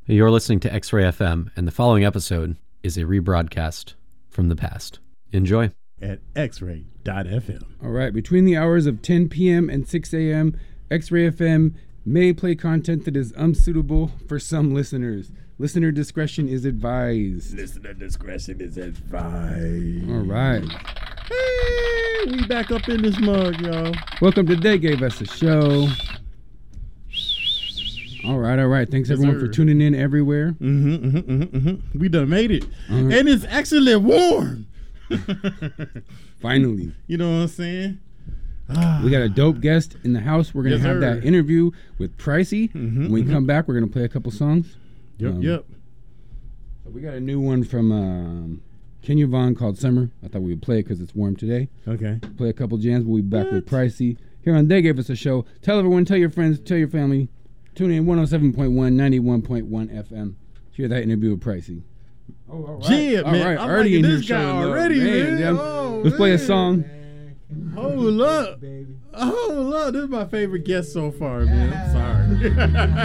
You're listening to X-Ray FM, and the following episode is a rebroadcast from the past. Enjoy. At xray.fm. All right, between the hours of 10 p.m. and 6 a.m., X-Ray FM may play content that is unsuitable for some listeners. Listener discretion is advised. Listener discretion is advised. All right. Hey, we back up in this mug, y'all. Welcome to They Gave Us a Show. All right. Thanks, everyone, for tuning in everywhere. We done made it. And it's actually warm. Finally. You know what I'm saying? We got a dope guest in the house. We're going to have that interview with Pricey. When we come back, we're going to play a couple songs. Yep. So we got a new one from Kenya Vaughn called Summer. I thought we would play it because it's warm today. Okay. Play a couple jams. We'll be back with Pricey here on They Gave Us a Show. Tell everyone, tell your friends, tell your family. Tune in 107.1, 91.1 FM. Hear that interview with Pricey. Oh, all right. Yeah, man. All right. I'm Already in this here guy showing already, man. Oh, let's play a song. Hold up. This is my favorite guest so far, man. I'm sorry.